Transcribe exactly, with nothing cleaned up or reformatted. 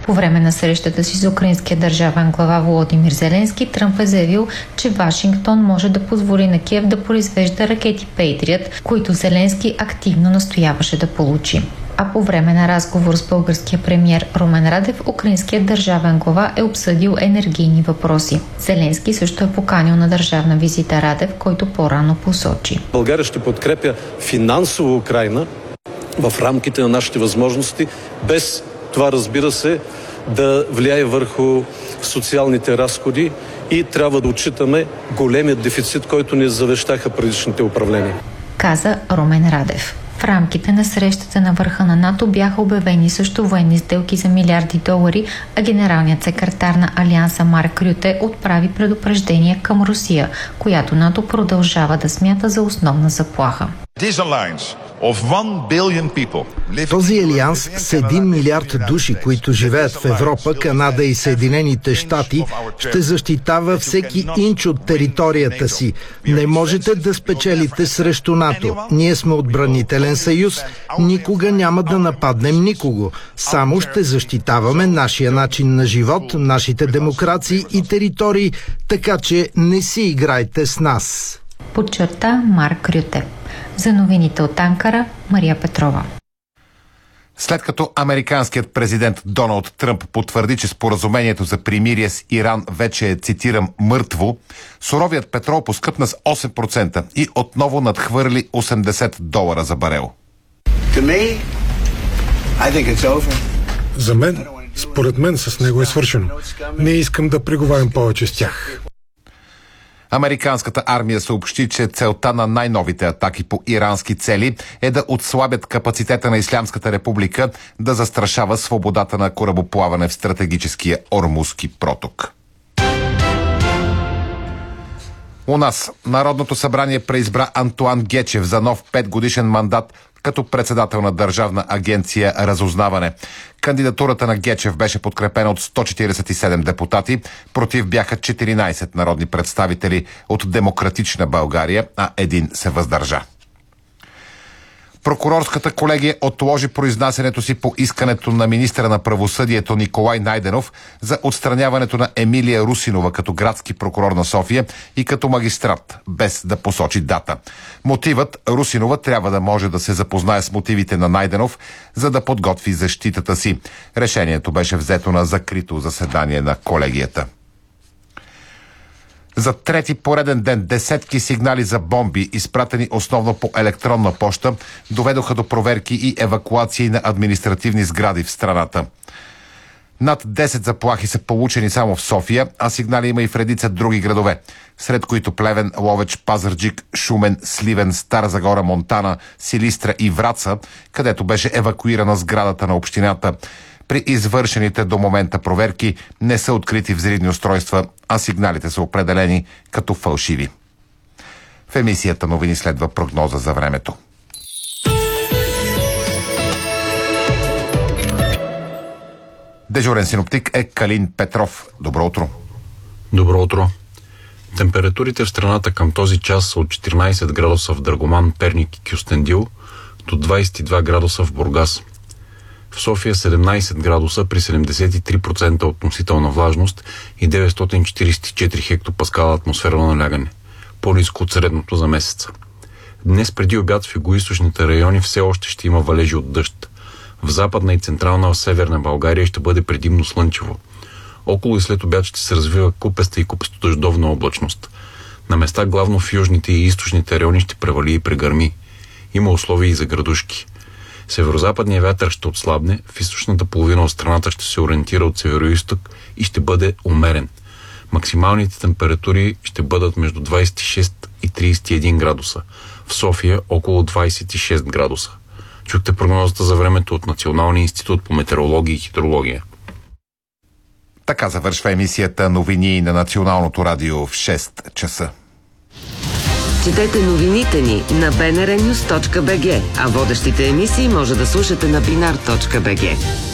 По време на срещата си с украинския държавен глава Володимир Зеленски, Тръмп е заявил, че Вашингтон може да позволи на Киев да произвежда ракети Patriot, които Зеленски активно настояваше да получи. А по време на разговор с българския премиер Румен Радев, украинският държавен глава е обсъдил енергийни въпроси. Зеленски също е поканил на държавна визита Радев, който по-рано посочи. България ще подкрепя финансово Украйна в рамките на нашите възможности, без това, разбира се, да влияе върху социалните разходи и трябва да отчитаме големият дефицит, който ни завещаха предишните управления. Каза Румен Радев. В рамките на срещата на върха на НАТО бяха обявени също военни сделки за милиарди долари, а генералният секретар на Алианса Марк Рюте отправи предупреждение към Русия, която НАТО продължава да смята за основна заплаха. Този алианс с един милиард души, които живеят в Европа, Канада и Съединените щати, ще защитава всеки инч от територията си. Не можете да спечелите срещу НАТО. Ние сме отбранителен съюз. Никога няма да нападнем никого. Само ще защитаваме нашия начин на живот, нашите демокрации и територии, така че не си играйте с нас. Подчерта Марк Рюте. За новините от Анкара, Мария Петрова. След като американският президент Доналд Тръмп потвърди, че споразумението за примирие с Иран вече е, цитирам, мъртво, суровият петрол поскъпна с осем процента и отново надхвърли осемдесет долара за барел. За мен, според мен с него е свършено. Не искам да преговарям повече с тях. Американската армия съобщи, че целта на най-новите атаки по ирански цели е да отслабят капацитета на Ислямската република да застрашава свободата на корабоплаване в стратегическия Ормузски проток. У нас Народното събрание преизбра Антоан Гечев за нов петгодишен мандат като председател на Държавна агенция Разузнаване. Кандидатурата на Гечев беше подкрепена от сто четиридесет и седем депутати, против бяха четиринадесет народни представители от Демократична България, а един се въздържа. Прокурорската колегия отложи произнасянето си по искането на министъра на правосъдието Николай Найденов за отстраняването на Емилия Русинова като градски прокурор на София и като магистрат, без да посочи дата. Мотивът: Русинова трябва да може да се запознае с мотивите на Найденов, за да подготви защитата си. Решението беше взето на закрито заседание на колегията. За трети пореден ден десетки сигнали за бомби, изпратени основно по електронна поща, доведоха до проверки и евакуации на административни сгради в страната. Над десет заплахи са получени само в София, а сигнали има и в редица други градове, сред които Плевен, Ловеч, Пазарджик, Шумен, Сливен, Стара Загора, Монтана, Силистра и Враца, където беше евакуирана сградата на общината. При извършените до момента проверки не са открити взривни устройства, а сигналите са определени като фалшиви. В емисията новини следва прогноза за времето. Дежурен синоптик е Калин Петров. Добро утро. Добро утро. Температурите в страната към този час са от четиринадесет градуса в Драгоман, Перник и Кюстендил до двадесет и два градуса в Бургас. В София седемнадесет градуса при седемдесет и три процента относителна влажност и деветстотин четиридесет и четири хектопаскала атмосферно налягане, по-ниско от средното за месеца. Днес преди обяд в югоизточните райони все още ще има валежи от дъжд. В западна и централна северна България ще бъде предимно слънчево. Около и след обяд ще се развива купеста и купесто-дъждовна облачност. На места главно в южните и източните райони ще превали и прегърми. Има условия и за градушки. Северозападният вятър ще отслабне, в източната половина от страната ще се ориентира от североизток и ще бъде умерен. Максималните температури ще бъдат между двадесет и шест и тридесет и един градуса. В София около двадесет и шест градуса. Чухте прогнозата за времето от Националния институт по метеорология и хидрология. Така завършва емисията новини на Националното радио в шест часа. Четете новините ни на би ен ар нюз точка би джи, а водещите емисии може да слушате на бинар точка би джи.